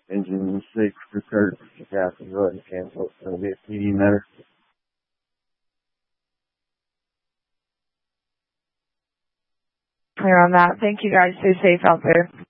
Engine 6 for Kurt. Gas is running, cancel. It's going to be a PD matter. Clear on that. Thank you guys. Stay safe out there.